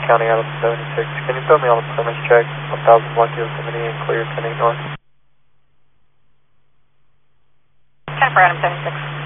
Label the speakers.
Speaker 1: County out of 76. Can you throw me on a permits check, 1000 block Yosemite and clear 10 north?
Speaker 2: 10 for Adam 76.